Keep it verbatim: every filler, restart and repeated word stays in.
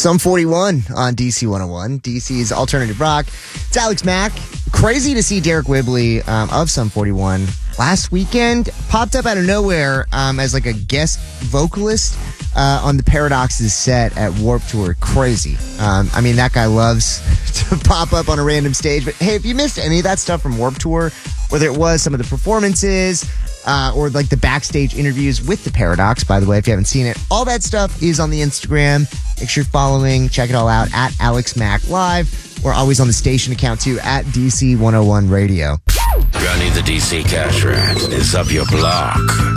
Sum forty-one on D C one oh one, D C's alternative rock. It's Alex Mack. Crazy to see Derek Whibley um, of Sum forty-one last weekend. Popped up out of nowhere um, as like a guest vocalist uh, on the Paradox's set at Warped Tour. Crazy. Um, I mean, that guy loves to pop up on a random stage. But hey, if you missed any of that stuff from Warped Tour, whether it was some of the performances uh, or like the backstage interviews with the Paradox, by the way, if you haven't seen it, all that stuff is on the Instagram. Make sure you're following. Check it all out at Alex Mack Live. We're always on the station account too at D C one oh one Radio. Johnny the D C Cash Rat is up your block.